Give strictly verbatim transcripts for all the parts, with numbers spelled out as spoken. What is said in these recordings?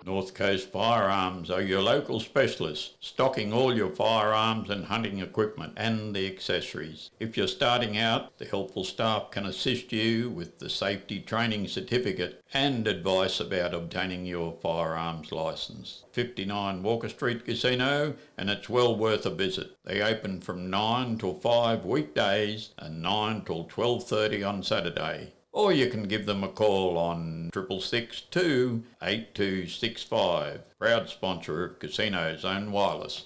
North Coast Firearms are your local specialists, stocking all your firearms and hunting equipment and the accessories. If you're starting out, the helpful staff can assist you with the safety training certificate and advice about obtaining your firearms licence. fifty-nine Walker Street Casino, and it's well worth a visit. They open from nine till five weekdays and nine till twelve thirty on Saturday. Or you can give them a call on triple six two, eight two six five. Proud sponsor of Casino Zone Wireless.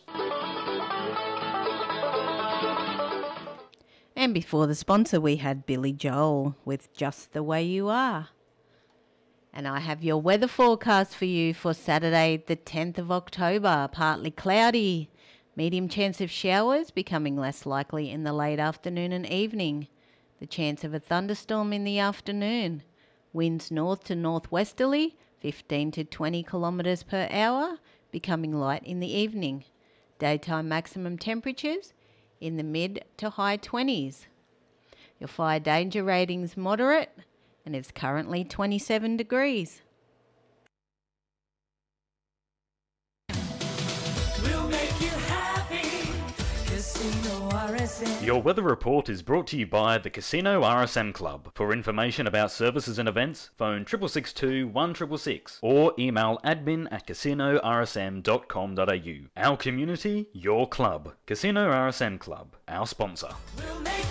And before the sponsor, we had Billy Joel with Just the Way You Are. And I have your weather forecast for you for Saturday, the tenth of October. Partly cloudy. Medium chance of showers, becoming less likely in the late afternoon and evening. The chance of a thunderstorm in the afternoon. Winds north to northwesterly, fifteen to twenty kilometres per hour, becoming light in the evening. Daytime maximum temperatures in the mid to high twenties. Your fire danger rating's moderate, and it's currently twenty-seven degrees. We'll make you happy. Casino R S M. Your weather report is brought to you by the Casino R S M Club. For information about services and events, phone triple six two one six six six or email admin at casino r s m dot com dot a u. Our community, your club. Casino R S M Club, our sponsor. We'll make